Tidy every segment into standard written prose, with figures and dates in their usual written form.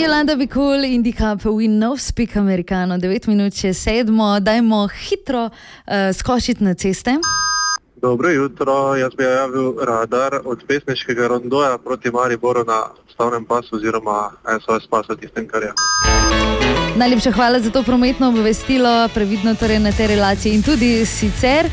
Yolanda Be Cool, Indica, We No Speak Americano, 9 minut čez 7, dajmo hitro skočiti na ceste. Dobro jutro, jaz bi javil Radar od Pesniškega rondoja proti Mariboru na stavnem pasu oziroma SOS pasu, tistem, kar je. Najlepša hvala za to prometno obvestilo, previdno torej na tej relaciji in tudi sicer.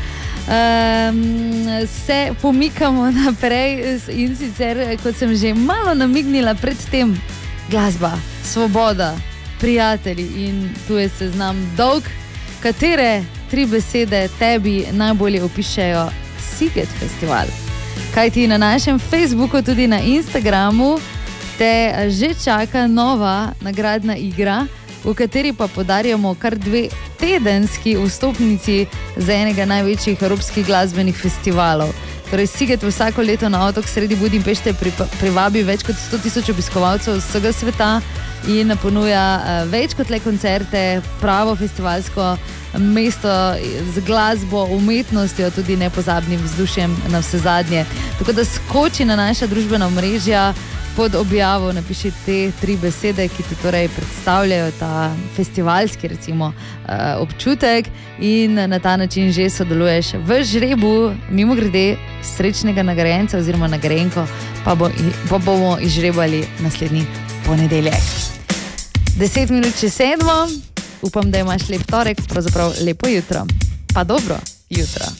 Se pomikamo naprej in sicer, kot sem že malo namignila pred tem, glasba, svoboda, prijatelji in tu je seznam dolg, katere 3 besede tebi najbolje opišejo Sziget festival. Kajti na našem Facebooku, tudi na Instagramu te že čaka nova nagradna igra, v kateri pa podarjamo kar 2 tedenski vstopnici za enega največjih evropskih glasbenih festivalov. Torej Sziget vsako leto na otok sredi Budimpešte privabi več kot 100.000 obiskovalcev vsega sveta in ponuja več kot le koncerte, pravo festivalsko mesto z glasbo, umetnostjo, tudi nepozabnim vzdušjem na vse zadnje. Tako da skoči na naša družbena omrežja, pod objavo napiši te 3 besede, ki ti torej predstavljajo ta festivalski recimo občutek in na ta način že sodeluješ v žrebu. Mimo grede, srečnega nagrajenca oziroma nagrajenko pa bomo izžrebali naslednji ponedeljek. 10 minut čez 7, upam, da imaš lep torek, pravzaprav lepo jutro, pa dobro jutro.